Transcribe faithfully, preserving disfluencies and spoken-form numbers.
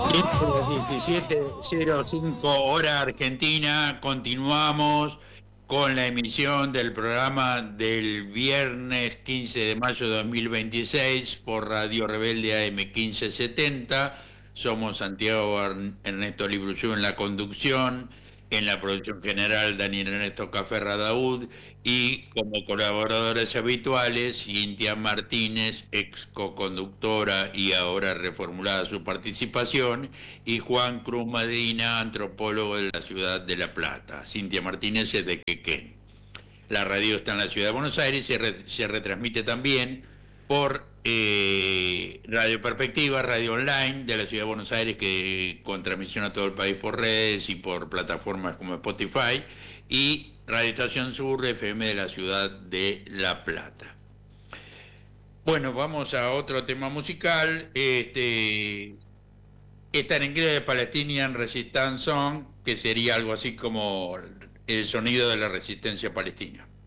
diecisiete cero cinco hora Argentina, continuamos con la emisión del programa del viernes quince de mayo de dos mil veintiséis por Radio Rebelde A M quince setenta. Somos Santiago Ernesto Libruyú en la conducción, en la producción general Daniel Ernesto Caferra Daud y como colaboradores habituales Cintia Martínez, ex co-conductora y ahora reformulada su participación, y Juan Cruz Medina, antropólogo de la ciudad de La Plata. Cintia Martínez es de Quequén. La radio está en la ciudad de Buenos Aires y se, re, se retransmite también por eh, Radio Perspectiva, radio online de la ciudad de Buenos Aires, que con transmisión a todo el país por redes y por plataformas como Spotify, y Radio Estación Sur, F M de la ciudad de La Plata. Bueno, vamos a otro tema musical. Este, está en inglés, Palestinian Resistance Song, que sería algo así como el sonido de la resistencia palestina.